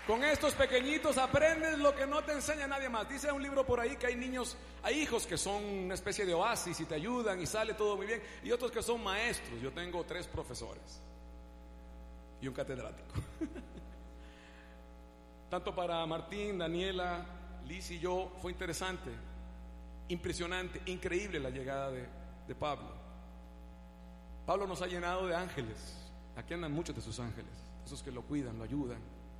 Con estos pequeñitos aprendes lo que no te enseña nadie más. Dice un libro por ahí que hay niños, hay hijos que son una especie de oasis y te ayudan y sale todo muy bien, y otros que son maestros. Yo tengo 3 profesores y un catedrático. Tanto para Martín, Daniela, Liz y yo fue interesante, impresionante, increíble la llegada de Pablo. Pablo nos ha llenado de ángeles. Aquí andan muchos de sus ángeles, esos que lo cuidan, lo ayudan.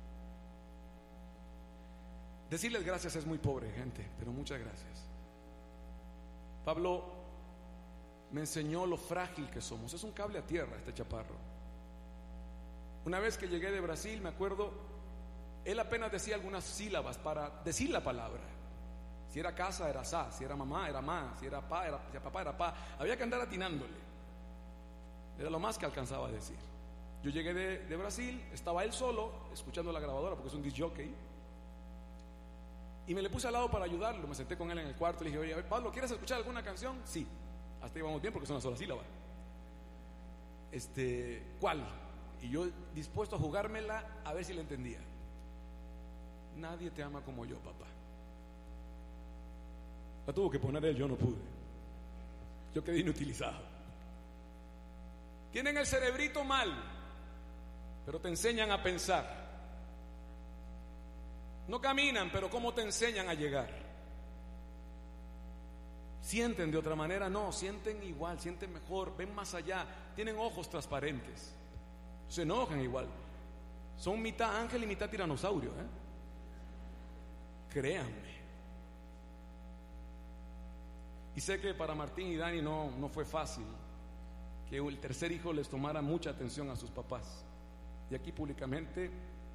Decirles gracias es muy pobre, gente, pero muchas gracias. Pablo me enseñó lo frágil que somos. Es un cable a tierra este chaparro. Una vez que llegué de Brasil, me acuerdo, él apenas decía algunas sílabas para decir la palabra. Si era casa era sa, si era mamá era ma, si era pa, si era papá era pa. Había que andar atinándole. Era lo más que alcanzaba a decir. Yo llegué de Brasil, estaba él solo, escuchando la grabadora porque es un disc jockey. Y me le puse al lado para ayudarlo. Me senté con él en el cuarto y le dije: oye, a ver, Pablo, ¿quieres escuchar alguna canción? Sí. Hasta íbamos bien porque es una sola sílaba. ¿Cuál? Y yo dispuesto a jugármela a ver si le entendía. Nadie te ama como yo, papá. La tuvo que poner él, yo no pude. Yo quedé inutilizado. Tienen el cerebrito mal, pero te enseñan a pensar. No caminan, pero ¿cómo te enseñan a llegar? ¿Sienten de otra manera? No, sienten igual, sienten mejor, ven más allá, tienen ojos transparentes, se enojan igual. Son mitad ángel y mitad tiranosaurio, Créanme. Y sé que para Martín y Dani no fue fácil que el tercer hijo les tomara mucha atención a sus papás. Y aquí públicamente